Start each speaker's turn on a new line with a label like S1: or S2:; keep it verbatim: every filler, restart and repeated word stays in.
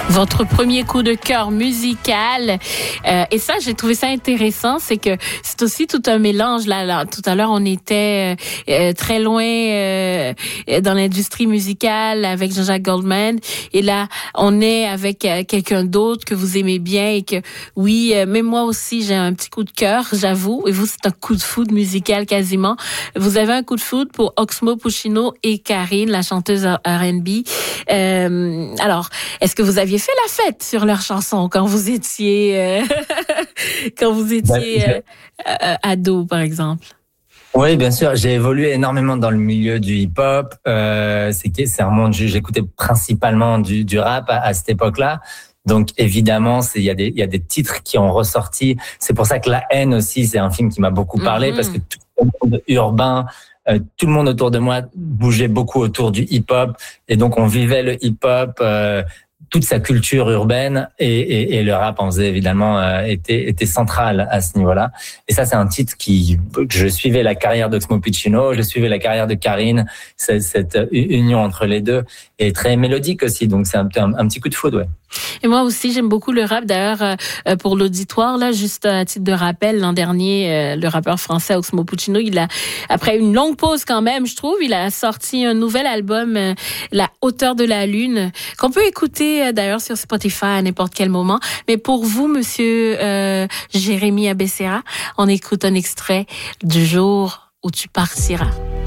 S1: Votre premier coup de cœur musical. Euh, et ça, j'ai trouvé ça intéressant, c'est que c'est aussi tout un mélange. Là, là. Tout à l'heure, on était euh, très loin euh, dans l'industrie musicale avec Jean-Jacques Goldman. Et là, on est avec euh, quelqu'un d'autre que vous aimez bien et que, oui, euh, même moi aussi, j'ai un petit coup de cœur, j'avoue. Et vous, c'est un coup de foudre musical quasiment. Vous avez un coup de foudre pour Oxmo Puccino et Karine, la chanteuse R and B. Euh, alors, est-ce que vous aviez fait la fête sur leurs chansons quand vous étiez euh, quand vous étiez euh, euh, ado, par exemple?
S2: Oui, bien sûr. J'ai évolué énormément dans le milieu du hip-hop. Euh, c'est que c'est un monde. J'écoutais principalement du, du rap à, à cette époque-là. Donc évidemment, c'est il y a des il y a des titres qui ont ressorti. C'est pour ça que La Haine aussi, c'est un film qui m'a beaucoup parlé mm-hmm. parce que tout le monde urbain. Euh, tout le monde autour de moi bougeait beaucoup autour du hip-hop et donc on vivait le hip-hop, euh, toute sa culture urbaine et, et, et le rap en faisait évidemment euh, était était central à ce niveau-là. Et ça c'est un titre qui je suivais la carrière d'Oxmo Puccino, je suivais la carrière de Karine, cette, cette union entre les deux est très mélodique aussi, donc c'est un, un, un petit coup de foudre, ouais.
S1: Et moi aussi, j'aime beaucoup le rap. D'ailleurs, euh, pour l'auditoire, là, juste à titre de rappel, l'an dernier, euh, le rappeur français Oxmo Puccino, il a, après une longue pause quand même, je trouve, il a sorti un nouvel album, euh, La Hauteur de la Lune, qu'on peut écouter euh, d'ailleurs sur Spotify à n'importe quel moment. Mais pour vous, monsieur euh, Jérémy Abessera, on écoute un extrait du jour où tu partiras.